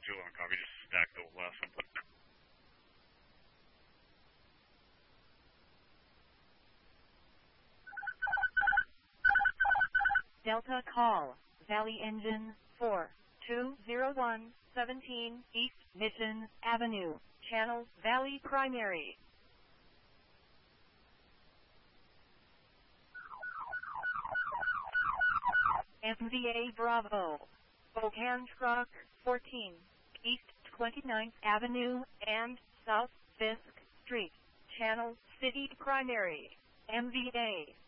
211 copy. Just stack the last one. Delta call, Valley Engine 4201, 17 East Mission Avenue, Channel Valley Primary. MVA Bravo, Okanskrock 14, East 29th Avenue and South Fisk Street, Channel City Primary, MVA.